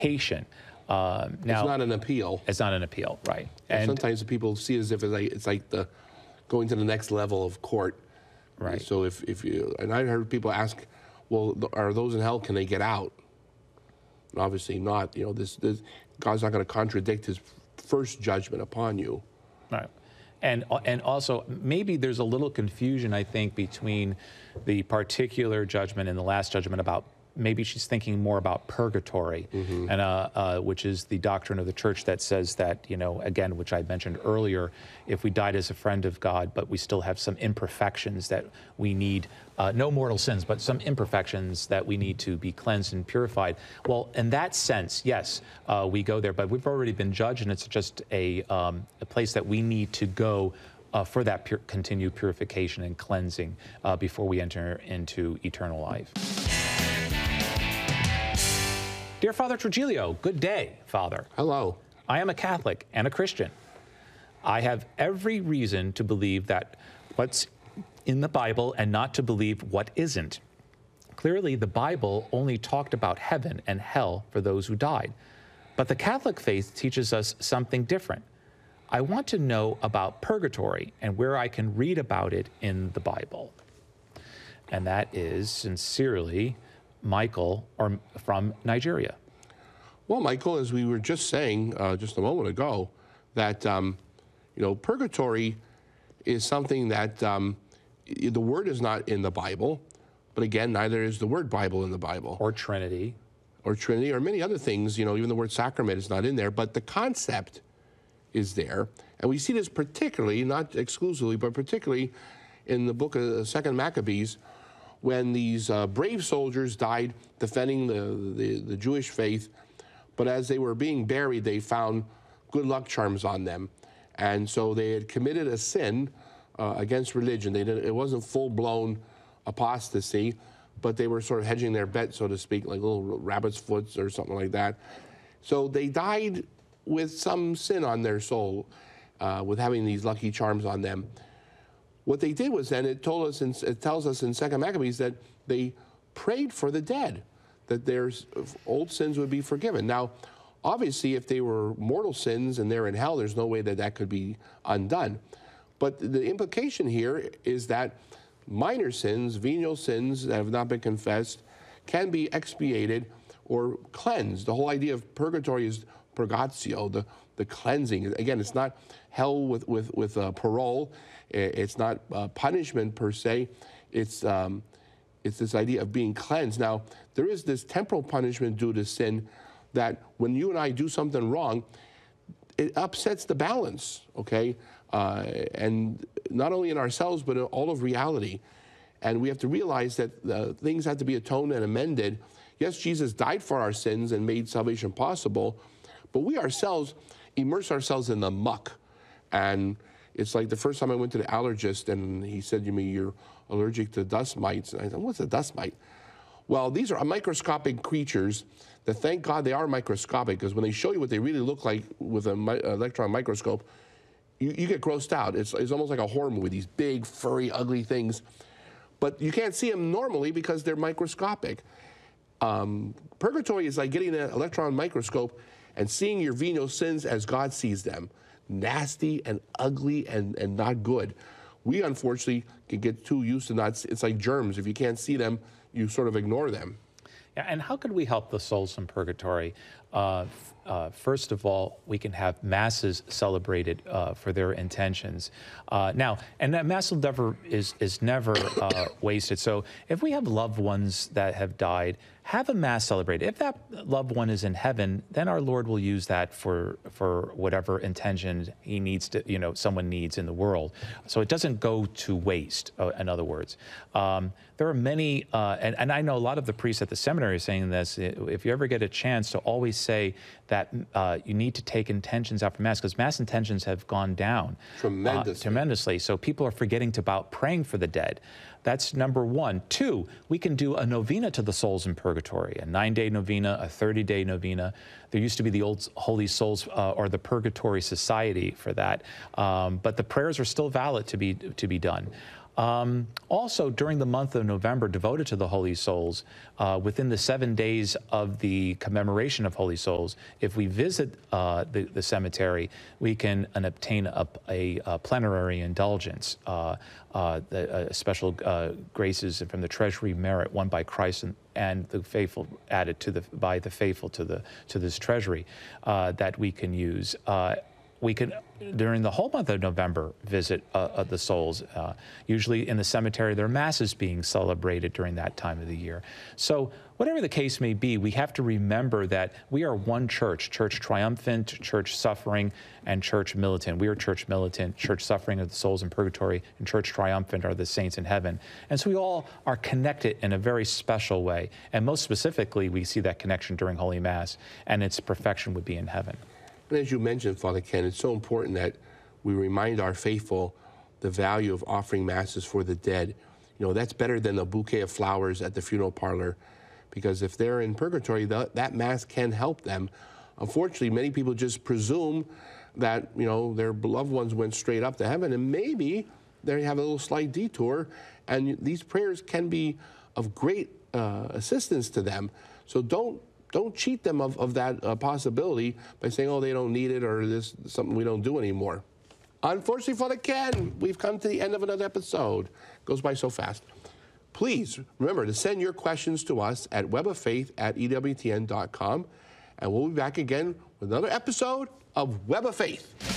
Now, it's not an appeal. It's not an appeal, right? And sometimes people see it as if it's like the going to the next level of court. Right. So if you, and I heard people ask, well, are those in hell? Can they get out? And obviously not. You know, this God's not going to contradict His first judgment upon you. Right. And also, maybe there's a little confusion, I think, between the particular judgment and the last judgment about maybe she's thinking more about purgatory, and which is the doctrine of the church that says that, you know, again, which I mentioned earlier, if we died as a friend of God, but we still have some imperfections that we need, no mortal sins, but some imperfections that we need to be cleansed and purified. Well, in that sense, yes, we go there, but we've already been judged, and it's just a place that we need to go for that continued purification and cleansing before we enter into eternal life. Dear Father Trujillo, good day, Father. Hello. I am a Catholic and a Christian. I have every reason to believe that what's in the Bible and not to believe what isn't. Clearly, the Bible only talked about heaven and hell for those who died. But the Catholic faith teaches us something different. I want to know about purgatory and where I can read about it in the Bible. And that is sincerely Michael, or from Nigeria. Well, Michael, as we were just saying just a moment ago, that you know, purgatory is something that the word is not in the Bible, but again, neither is the word Bible in the Bible. Or Trinity. Or Trinity, or many other things. You know, even the word sacrament is not in there, but the concept is there. And we see this particularly, not exclusively, but particularly in the book of 2 Maccabees, when these brave soldiers died defending the Jewish faith, but as they were being buried, they found good luck charms on them. And so they had committed a sin against religion. It wasn't full-blown apostasy, but they were sort of hedging their bet, so to speak, like little rabbit's foots or something like that. So they died with some sin on their soul, with having these lucky charms on them. What they did was then, it tells us in 2 Maccabees that they prayed for the dead, that their old sins would be forgiven. Now, obviously, if they were mortal sins and they're in hell, there's no way that that could be undone. But the implication here is that minor sins, venial sins that have not been confessed, can be expiated or cleansed. The whole idea of purgatory is purgatio, the cleansing. Again, it's not hell with parole. It's not punishment per se. It's this idea of being cleansed. Now, there is this temporal punishment due to sin that when you and I do something wrong, it upsets the balance, okay? And not only in ourselves, but in all of reality. And we have to realize that things have to be atoned and amended. Yes, Jesus died for our sins and made salvation possible, but we ourselves immerse ourselves in the muck. And it's like the first time I went to the allergist and he said to me, "You're allergic to dust mites." And I said, "What's a dust mite?" Well, these are microscopic creatures that, thank God they are microscopic, because when they show you what they really look like with an electron microscope, you get grossed out. It's almost like a horror movie, these big, furry, ugly things. But you can't see them normally because they're microscopic. Purgatory is like getting an electron microscope and seeing your venial sins as God sees them. Nasty and ugly and not good. We, unfortunately, can get too used to not. It's like germs. If you can't see them, you sort of ignore them. Yeah, and how could we help the souls in purgatory? First of all, we can have masses celebrated for their intentions. Now, and that mass is never wasted. So if we have loved ones that have died, have a mass celebrated. If that loved one is in heaven, then our Lord will use that for whatever intention he needs to, someone needs in the world. So it doesn't go to waste, in other words. There are many, and I know a lot of the priests at the seminary are saying this, if you ever get a chance to always say that you need to take intentions out for Mass, because Mass intentions have gone down tremendously. So people are forgetting about praying for the dead. That's number one. Two, we can do a novena to the souls in purgatory, a 9-day novena, a 30-day novena. There used to be the old Holy Souls or the Purgatory Society for that, but the prayers are still valid to be done. Also, during the month of November devoted to the Holy Souls, within the 7 days of the commemoration of Holy Souls, if we visit the cemetery, we can obtain a plenary indulgence, special graces from the treasury merit won by Christ and the faithful added by the faithful to this treasury that we can use. We can, during the whole month of November, visit the souls. Usually in the cemetery, there are masses being celebrated during that time of the year. So whatever the case may be, we have to remember that we are one church, Church Triumphant, Church Suffering, and Church Militant. We are Church Militant, Church Suffering are the souls in purgatory, and Church Triumphant are the saints in heaven. And so we all are connected in a very special way. And most specifically, we see that connection during Holy Mass, and its perfection would be in heaven. And as you mentioned, Father Ken, it's so important that we remind our faithful the value of offering masses for the dead. You know, that's better than a bouquet of flowers at the funeral parlor, because if they're in purgatory, that mass can help them. Unfortunately, many people just presume that, you know, their beloved ones went straight up to heaven, and maybe they have a little slight detour, and these prayers can be of great assistance to them. So don't cheat them of that possibility by saying, oh, they don't need it, or this is something we don't do anymore. Unfortunately, Father Ken, we've come to the end of another episode. It goes by so fast. Please remember to send your questions to us at weboffaith@ewtn.com, and we'll be back again with another episode of Web of Faith.